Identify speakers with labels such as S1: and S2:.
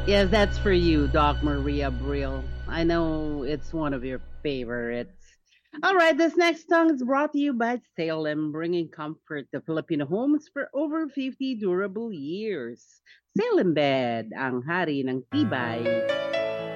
S1: Yes, that's for you, Doc Maria Brill. I know it's one of your favorites. All right, this next song is brought to you by Salem, bringing comfort to Filipino homes for over 50 durable years. Salem Bed, ang hari ng tibay.